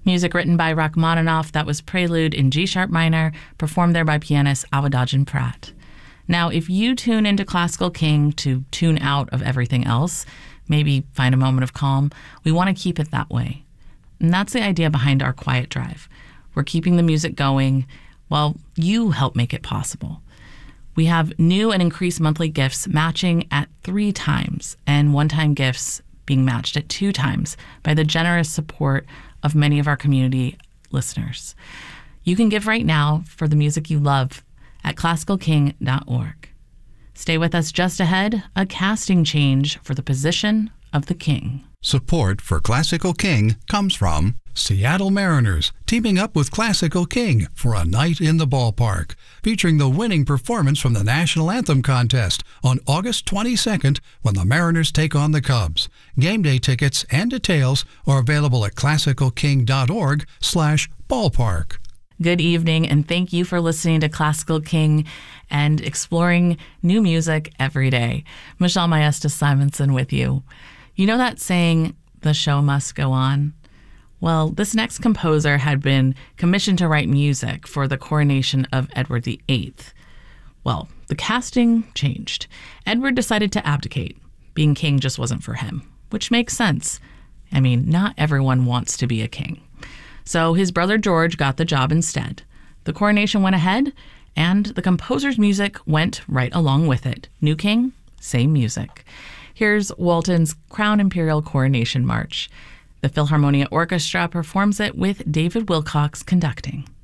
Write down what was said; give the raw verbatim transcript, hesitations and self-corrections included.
Music written by Rachmaninoff, that was Prelude in G-sharp minor, performed there by pianist Awadagin Pratt. Now, if you tune into Classical King to tune out of everything else, maybe find a moment of calm, we want to keep it that way. And that's the idea behind our Quiet Drive. We're keeping the music going. Well, you help make it possible. We have new and increased monthly gifts matching at three times, and one-time gifts being matched at two times by the generous support of many of our community listeners. You can give right now for the music you love at classical king dot org. Stay with us. Just ahead, a casting change for the position of the king. Support for Classical King comes from Seattle Mariners, teaming up with Classical King for a night in the ballpark, featuring the winning performance from the National Anthem contest on August twenty-second when the Mariners take on the Cubs. Game day tickets and details are available at classical king dot org slash ballpark. Good evening, and thank you for listening to Classical King and exploring new music every day. Michelle Maestas Simonson with you. You know that saying, the show must go on? Well, this next composer had been commissioned to write music for the coronation of Edward the Eighth. Well, the casting changed. Edward decided to abdicate. Being king just wasn't for him, which makes sense. I mean, not everyone wants to be a king. So his brother George got the job instead. The coronation went ahead, and the composer's music went right along with it. New king, same music. Here's Walton's Crown Imperial Coronation March. The Philharmonia Orchestra performs it with David Wilcox conducting.